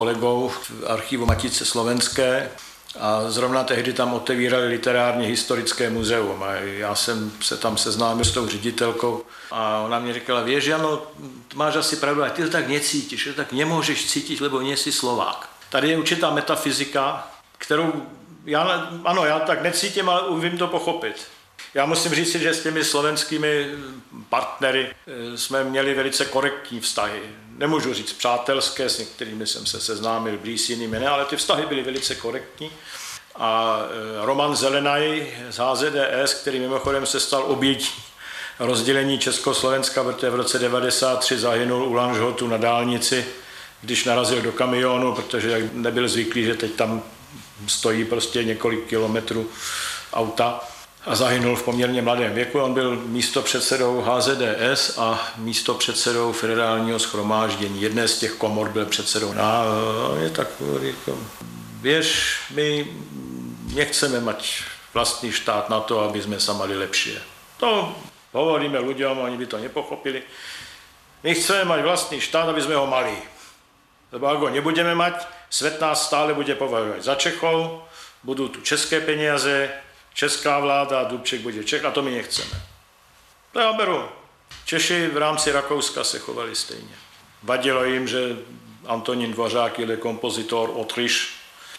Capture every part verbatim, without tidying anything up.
kolegou v archivu Matice slovenské a zrovna tehdy tam otevírali literárně historické muzeum a já jsem se tam seznámil s tou ředitelkou a ona mi říkala, vieš, Jano, máš asi pravdu, ale ty to tak necítíš, to tak nemůžeš cítit, lebo nie si Slovák. Tady je určitá metafyzika, kterou já, ano, já tak necítím, ale umím to pochopit. Já musím říct, že s těmi slovenskými partnery jsme měli velice korektní vztahy. Nemůžu říct přátelské, s některými jsem se seznámil blíž, s jinými ne, ale ty vztahy byly velice korektní. A Roman Zelenaj z H Z D S, který mimochodem se stal obětí rozdělení Československa, protože v roce devadesát tři zahynul u Lanžhotu na dálnici, když narazil do kamionu, protože nebyl zvyklý, že teď tam stojí prostě několik kilometrů auta a zahynul v poměrně mladém věku. On byl místopředsedou H Z D S a místopředsedou Federálního shromáždění. Jedné z těch komor byl předsedou. A je takový, jako, vieš, my nechceme mať vlastný štát na to, aby sme sa mali lepšie. To hovoríme ľuďom, oni by to nepochopili. My chceme mať vlastný štát, aby sme ho mali. Lebo ak ho nebudeme mať, svet nás stále bude považovať za Čechov, budú tu české peniaze, česká vláda, Dubček bude Čech a to my nechceme. To já beru. Češi v rámci Rakouska se chovali stejně. Vadilo jim, že Antonín Dvořák je kompozitor Autriche,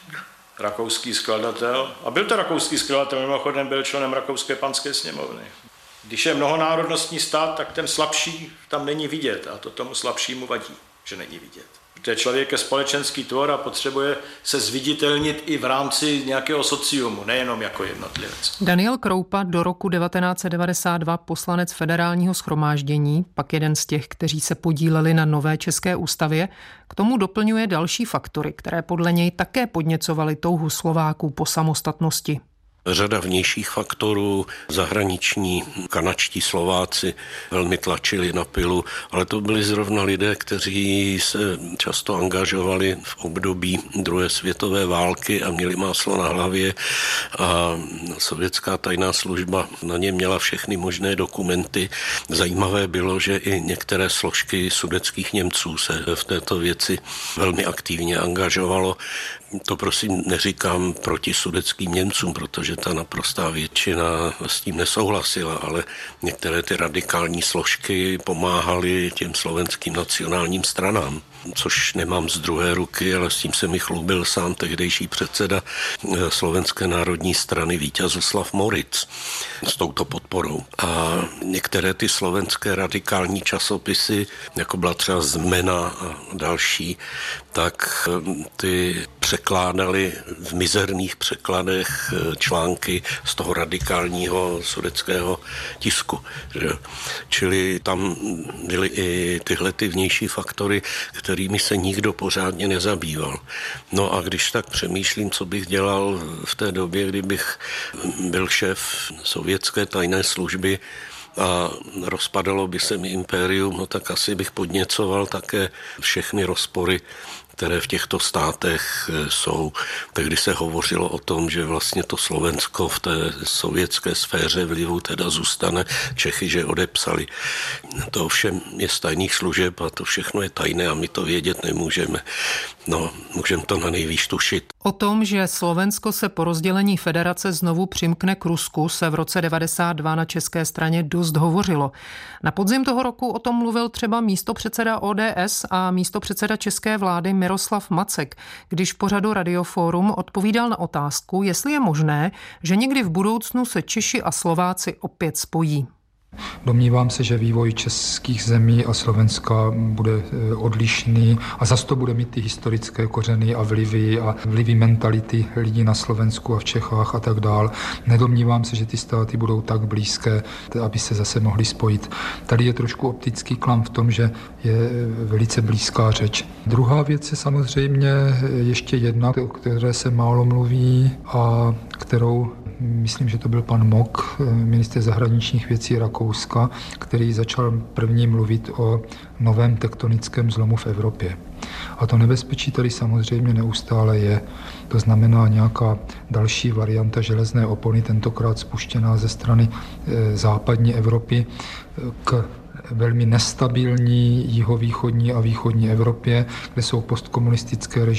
rakouský skladatel. A byl to rakouský skladatel, mimochodem byl členem Rakouské panské sněmovny. Když je mnohonárodnostní stát, tak ten slabší tam není vidět a to tomu slabšímu vadí, že není vidět. Protože člověk je společenský tvor a potřebuje se zviditelnit i v rámci nějakého sociumu, nejenom jako jednotlivec. Daniel Kroupa, do roku devatenáct set devadesát dva poslanec Federálního shromáždění, pak jeden z těch, kteří se podíleli na nové české ústavě, k tomu doplňuje další faktory, které podle něj také podněcovaly touhu Slováků po samostatnosti. Řada vnějších faktorů, zahraniční, kanadští Slováci velmi tlačili na pilu, ale to byli zrovna lidé, kteří se často angažovali v období druhé světové války a měli máslo na hlavě a sovětská tajná služba na ně měla všechny možné dokumenty. Zajímavé bylo, že i některé složky sudetských Němců se v této věci velmi aktivně angažovalo. To prosím neříkám proti sudetským Němcům, protože ta naprostá většina s tím nesouhlasila, ale některé ty radikální složky pomáhaly těm slovenským nacionálním stranám, což nemám z druhé ruky, ale s tím se mi chlubil sám tehdejší předseda Slovenské národní strany Víťazoslav Moritz s touto podporou. A některé ty slovenské radikální časopisy, jako byla třeba Zmena a další, tak ty překládali v mizerných překladech články z toho radikálního sudetského tisku. Čili tam byly i tyhle ty vnější faktory, kterými se nikdo pořádně nezabýval. No a když tak přemýšlím, co bych dělal v té době, kdybych byl šéf sovětské tajné služby a rozpadalo by se mi impérium, no tak asi bych podněcoval také všechny rozpory, které v těchto státech jsou. Tehdy se hovořilo o tom, že vlastně to Slovensko v té sovětské sféře vlivu teda zůstane, Čechy, že odepsali. To ovšem je z tajných služeb a to všechno je tajné a my to vědět nemůžeme. No, můžeme to na nejvýš tušit. O tom, že Slovensko se po rozdělení federace znovu přimkne k Rusku, se v roce devadesát dva na české straně dost hovořilo. Na podzim toho roku o tom mluvil třeba místopředseda O D S a místopředseda české vlády Miroslav Macek, když v pořadu Radioforum odpovídal na otázku, jestli je možné, že někdy v budoucnu se Češi a Slováci opět spojí. Domnívám se, že vývoj českých zemí a Slovenska bude odlišný a zase to bude mít ty historické kořeny a vlivy a vlivy mentality lidí na Slovensku a v Čechách a tak dál. Nedomnívám se, že ty státy budou tak blízké, aby se zase mohly spojit. Tady je trošku optický klam v tom, že je velice blízká řeč. Druhá věc je samozřejmě ještě jedna, o které se málo mluví a kterou myslím, že to byl pan Mok, ministr zahraničních věcí Rakouska, který začal první mluvit o novém tektonickém zlomu v Evropě. A to nebezpečí tady samozřejmě neustále je. To znamená nějaká další varianta železné opony, tentokrát spuštěná ze strany západní Evropy k velmi nestabilní jihovýchodní a východní Evropě, kde jsou postkomunistické režimy